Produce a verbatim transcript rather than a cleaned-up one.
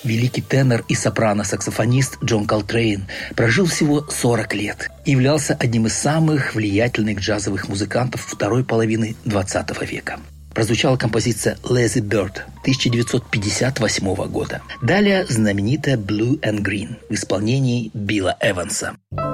Великий тенор и сопрано-саксофонист Джон Колтрейн прожил всего сорок лет и являлся одним из самых влиятельных джазовых музыкантов второй половины двадцатого века. Прозвучала композиция «Lazy Bird» тысяча девятьсот пятьдесят восьмого года. Далее знаменитая «Blue and Green» в исполнении Билла Эванса.